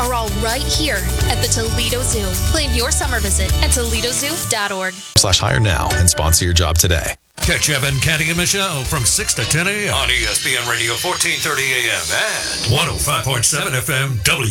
are all right here at the Toledo Zoo. Plan your summer visit at ToledoZoo.org/hire now and sponsor your job today. Catch Evan, Canty, and Michelle from 6 to 10 a.m. on ESPN Radio 1430 AM and 105.7 FM W.